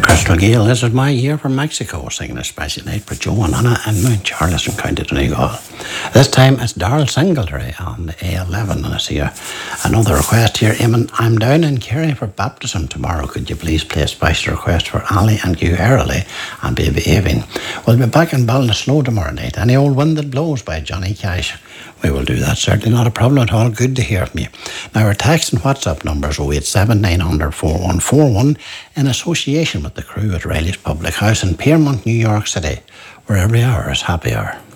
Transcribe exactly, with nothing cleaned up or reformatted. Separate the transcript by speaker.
Speaker 1: Crystal Gale, this is my year from Mexico, singing a special night for Joe and Anna and Mount Charles in County Donegal. This time it's Darrell Singletary on the A eleven, and I see a, another request here. Eamon, I'm down in Kerry for baptism tomorrow. Could you please play a special request for Ali and Hugh Early and baby Avin? We'll be back in Ballinasloe tomorrow night. Any Old Wind That Blows by Johnny Cash. We will do that, certainly not a problem at all. Good to hear from you. Now, our text and WhatsApp numbers oh eight seven nine hundred four one four one in association with the crew at Riley's Public House in Piermont, New York City, where every hour is happy hour.